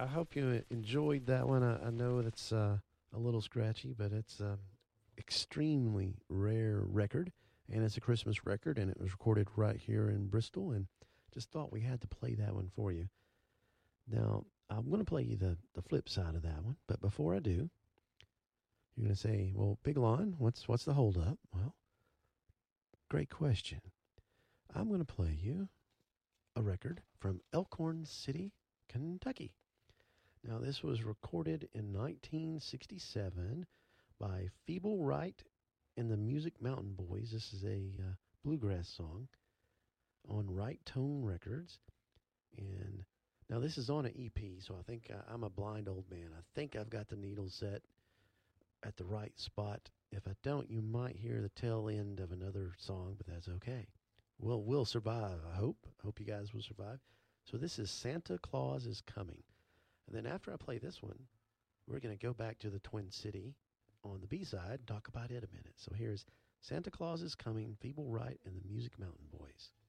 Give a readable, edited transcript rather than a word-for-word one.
I hope you enjoyed that one. I know that's a little scratchy, but it's extremely rare record, and it's a Christmas record, and it was recorded right here in Bristol, and just thought we had to play that one for you. Now, I'm going to play you the flip side of that one, but before I do, you're going to say, "Well, Big Lon, what's the holdup?" Well, great question. I'm going to play you a record from Elkhorn City, Kentucky. Now, this was recorded in 1967 by Feeble Wright and the Music Mountain Boys. This is a bluegrass song on Right Tone Records. And now this is on an EP, so I think I'm a blind old man. I think I've got the needle set at the right spot. If I don't, you might hear the tail end of another song, but that's okay. We'll survive, I hope. I hope you guys will survive. So this is Santa Claus is Coming. And then after I play this one, we're going to go back to the Twin City on the B-side and talk about it a minute. So here's Santa Claus is Coming, Feeble Wright and the Music Mountain Boys.